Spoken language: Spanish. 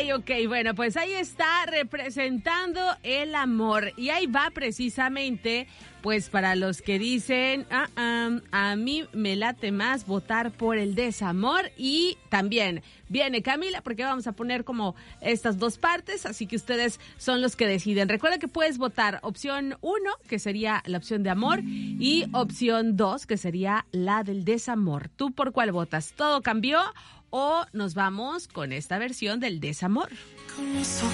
ok, bueno, pues ahí está representando el amor. Y ahí va precisamente, pues para los que dicen, a mí me late más votar por el desamor. Y también viene Camila, porque vamos a poner como estas dos partes, así que ustedes son los que deciden. Recuerda que puedes votar opción 1, que sería la opción de amor, y opción 2, que sería la del desamor. ¿Tú por cuál votas? ¿Todo cambió o nos vamos con esta versión del desamor? Con los